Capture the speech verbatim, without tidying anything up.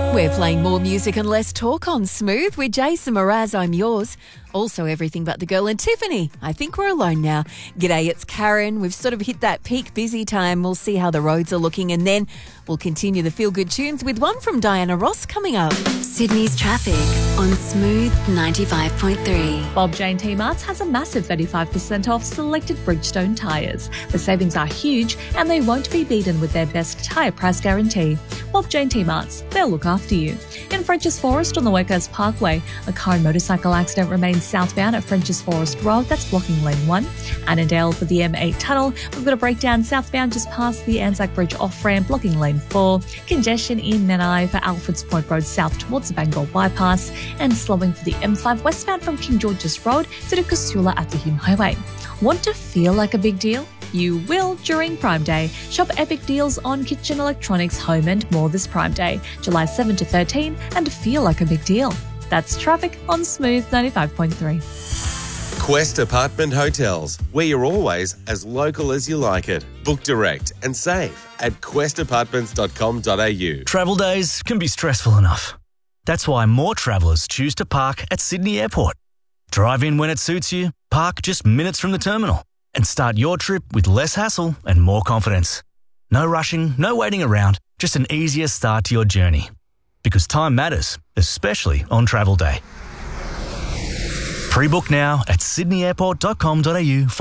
We're playing more music and less talk on Smooth with Jason Mraz. I'm yours. Also everything but the girl and Tiffany. I think we're alone now. G'day, it's Karen. We've sort of hit that peak busy time. We'll see how the roads are looking and then we'll continue the feel-good tunes with one from Diana Ross coming up. Sydney's traffic on Smooth ninety-five point three. Bob Jane T-Marts has a massive thirty-five percent off selected Bridgestone tyres. The savings are huge and they won't be beaten with their best tyre price guarantee. Bob Jane T-Marts, they'll look after you. In French's Forest on the Workers Parkway, a car and motorcycle accident remains southbound at French's Forest Road. That's blocking lane one. Annandale for the M eight tunnel. We've got a breakdown southbound just past the Anzac Bridge off-ramp, blocking lane four. Congestion in Menai for Alfred's Point Road south towards the Bangor bypass. And slowing for the M five westbound from King George's Road to the Casula at the Hume Highway. Want to feel like a big deal? You will during Prime Day. Shop epic deals on kitchen electronics, home and more this Prime Day, July seventh to thirteenth, and feel like a big deal. That's traffic on Smooth ninety-five point three. Quest Apartment Hotels, where you're always as local as you like it. Book direct and save at quest apartments dot com dot a u. Travel days can be stressful enough. That's why more travellers choose to park at Sydney Airport. Drive in when it suits you, park just minutes from the terminal, and start your trip with less hassle and more confidence. No rushing, no waiting around, just an easier start to your journey. Because time matters, especially on travel day. Pre-book now at sydney airport dot com dot a u for